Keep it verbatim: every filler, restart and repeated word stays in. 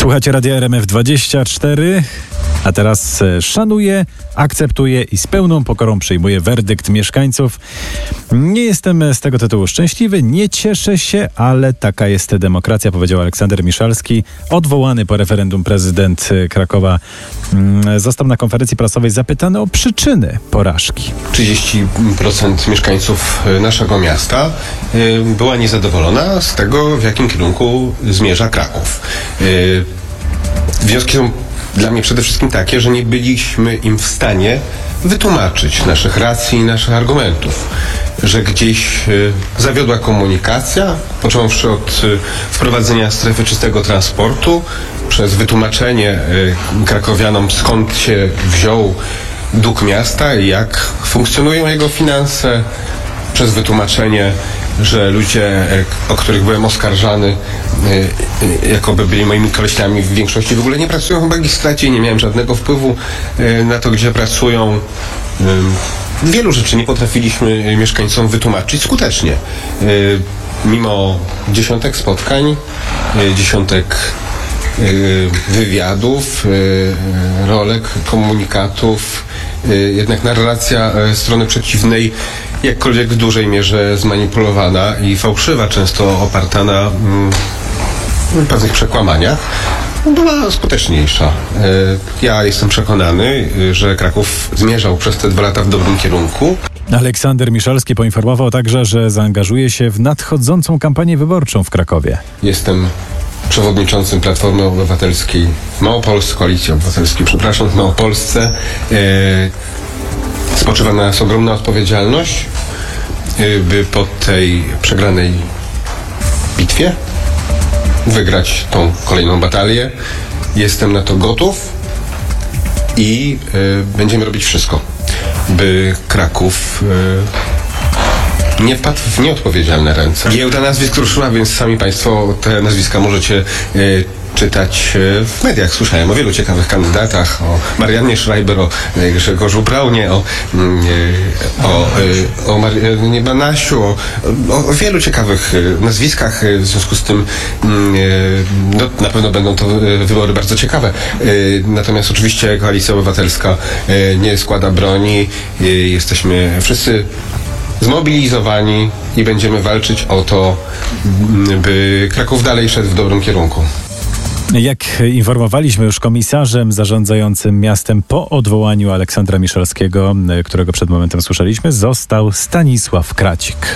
Słuchacie Radia R M F dwadzieścia cztery, a teraz szanuję, akceptuję i z pełną pokorą przyjmuję werdykt mieszkańców. Nie jestem z tego tytułu szczęśliwy, nie cieszę się, ale taka jest demokracja, powiedział Aleksander Miszalski. Odwołany po referendum prezydent Krakowa został na konferencji prasowej zapytany o przyczyny porażki. trzydzieści procent mieszkańców naszego miasta była niezadowolona z tego, w jakim kierunku zmierza Kraków. Wnioski są dla mnie przede wszystkim takie, że nie byliśmy im w stanie wytłumaczyć naszych racji i naszych argumentów, że gdzieś zawiodła komunikacja, począwszy od wprowadzenia strefy czystego transportu, przez wytłumaczenie krakowianom, skąd się wziął dług miasta i jak funkcjonują jego finanse, przez wytłumaczenie, że ludzie, o których byłem oskarżany, jakoby byli moimi koleśniami, w większości w ogóle nie pracują w magistracie i nie miałem żadnego wpływu na to, gdzie pracują. Wielu rzeczy nie potrafiliśmy mieszkańcom wytłumaczyć skutecznie. Mimo dziesiątek spotkań, dziesiątek wywiadów, rolek, komunikatów, jednak narracja strony przeciwnej jakkolwiek w dużej mierze zmanipulowana i fałszywa, często oparta na mm, pewnych przekłamaniach, była skuteczniejsza. Ja jestem przekonany, że Kraków zmierzał przez te dwa lata w dobrym kierunku. Aleksander Miszalski poinformował także, że zaangażuje się w nadchodzącą kampanię wyborczą w Krakowie. Jestem przewodniczącym Platformy Obywatelskiej w Małopolsce, Koalicji Obywatelskiej, przepraszam, w Małopolsce. Spoczywa na nas ogromna odpowiedzialność, by po tej przegranej bitwie wygrać tą kolejną batalię. Jestem na to gotów i y, będziemy robić wszystko, by Kraków y, nie wpadł w nieodpowiedzialne ręce. Giełda nazwisk ruszyła, więc sami Państwo te nazwiska możecie y, czytać w mediach. Słyszałem o wielu ciekawych kandydatach, o Mariannie Schreiber, o Grzegorzu Braunie, o, o, o Mariannie Banasiu, o, o wielu ciekawych nazwiskach. W związku z tym no, na pewno będą to wybory bardzo ciekawe. Natomiast oczywiście Koalicja Obywatelska nie składa broni. Jesteśmy wszyscy zmobilizowani i będziemy walczyć o to, by Kraków dalej szedł w dobrym kierunku. Jak informowaliśmy już, komisarzem zarządzającym miastem po odwołaniu Aleksandra Miszalskiego, którego przed momentem słyszeliśmy, został Stanisław Kracik.